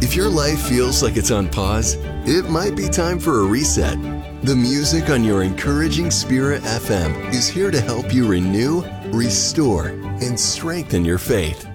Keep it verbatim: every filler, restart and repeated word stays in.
If your life feels like it's on pause, it might be time for a reset. The music on your encouraging Spirit F M is here to help you renew, restore, and strengthen your faith.